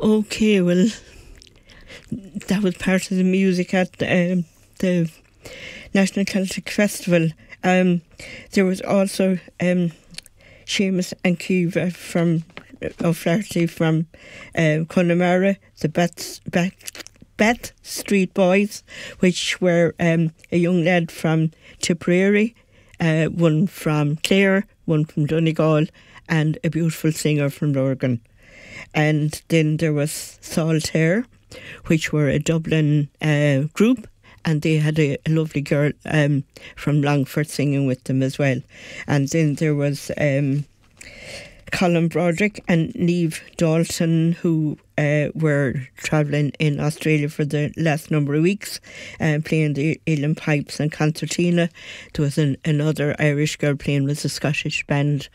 Okay, well, that was part of the music at the National Celtic Festival. There was also Seamus and Kiva from O'Flaherty from Connemara, the Bath Street Boys, which were a young lad from Tipperary, one from Clare, one from Donegal, and a beautiful singer from Lurgan. And then there was Saltaire, which were a Dublin group, and they had a lovely girl from Longford singing with them as well. And then there was Colin Broderick and Niamh Dalton, who were travelling in Australia for the last number of weeks, playing the Uilleann Pipes and Concertina. There was another Irish girl playing with a Scottish band,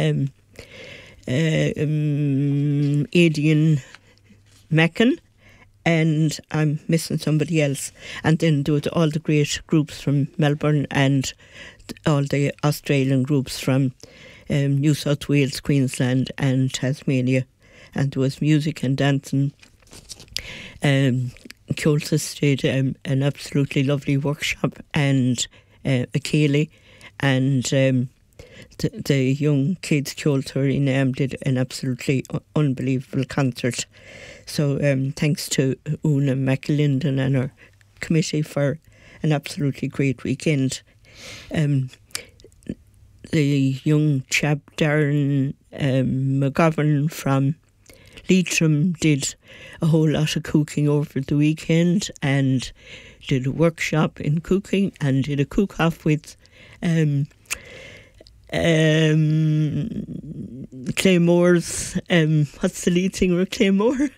Aidan Mackin, and I'm missing somebody else. And then there was all the great groups from Melbourne and all the Australian groups from New South Wales, Queensland and Tasmania. And there was music and dancing. Cultus did an absolutely lovely workshop, and a Ceilidh, and the young kids Culture did an absolutely unbelievable concert. So thanks to Una McAlinden and her committee for an absolutely great weekend. The young chap Darren McGovern from Leitrim did a whole lot of cooking over the weekend, and did a workshop in cooking, and did a cook-off with Claymore's, what's the lead singer of Claymore?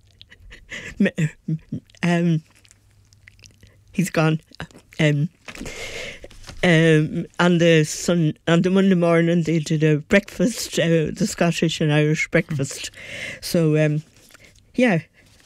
He's gone. On the Monday morning they did a breakfast, the Scottish and Irish breakfast. So yeah.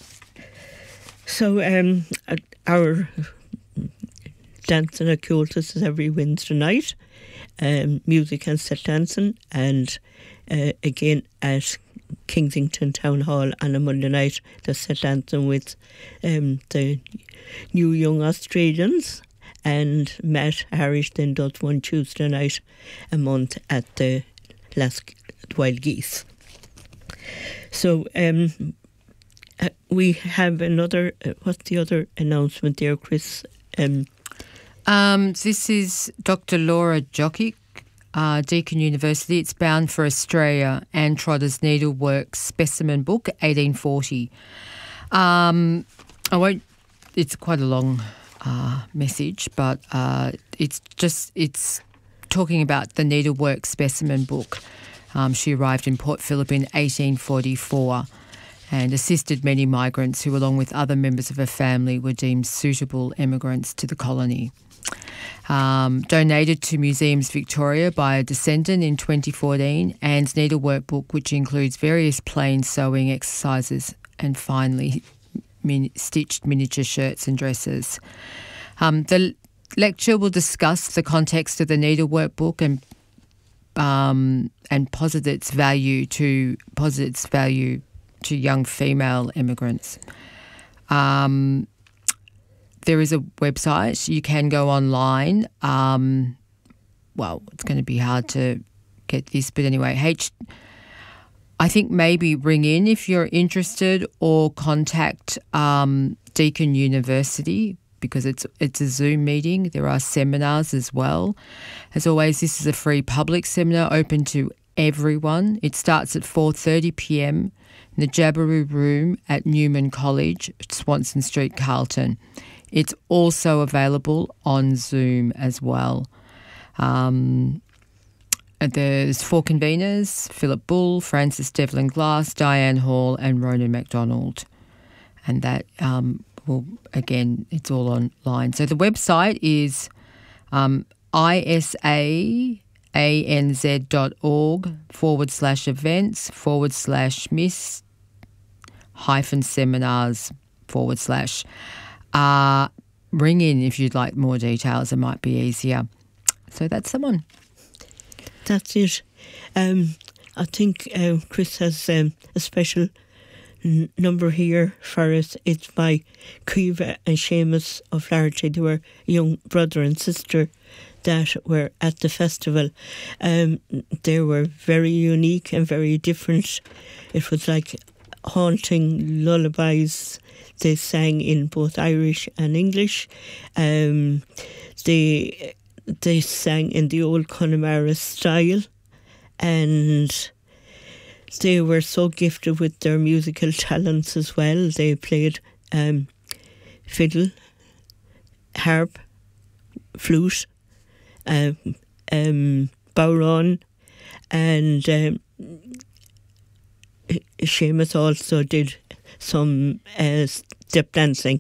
So our dancing at Cultus is every Wednesday night. Music and set dancing, and again at Kingsington Town Hall on a Monday night, the set dancing with the New Young Australians, and Matt Harris then does one Tuesday night a month at the Last Wild Geese. So we have another, what's the other announcement there, Chris? This is Dr. Laura Jokic, Deakin University. It's Bound for Australia, Anne Trotter's Needlework Specimen Book, 1840. It's quite a long message, but it's talking about the Needlework Specimen Book. She arrived in Port Phillip in 1844 and assisted many migrants who, along with other members of her family, were deemed suitable emigrants to the colony. Donated to Museums Victoria by a descendant in 2014, Anne's needlework book, which includes various plain sewing exercises and finely stitched miniature shirts and dresses. The lecture will discuss the context of the needlework book and posit its value to young female immigrants. There is a website. You can go online. Well, it's going to be hard to get this, but anyway, I think maybe ring in if you're interested, or contact Deakin University, because it's a Zoom meeting. There are seminars as well. As always, this is a free public seminar open to everyone. It starts at 4:30 p.m. in the Jabiru Room at Newman College, Swanson Street, Carlton. It's also available on Zoom as well. There's 4 conveners: Philip Bull, Francis Devlin Glass, Diane Hall and Ronan MacDonald. And that again, it's all online. So the website is isaanz.org/events/miss-seminars/. Ring in if you'd like more details. It might be easier. So that's the one. That's it. I think Chris has a special number here for us. It's by Caoimhe and Seamus O'Flaherty. They were a young brother and sister that were at the festival. They were very unique and very different. It was like haunting lullabies. They sang in both Irish and English. They sang in the old Connemara style, and they were so gifted with their musical talents as well. They played fiddle, harp, flute, bodhrán, and Seamus also did some step dancing.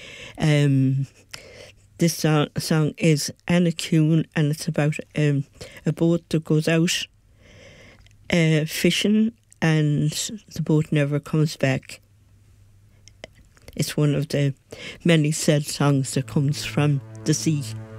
This song is Annachún, and it's about a boat that goes out fishing, and the boat never comes back. It's one of the many sad songs that comes from the sea.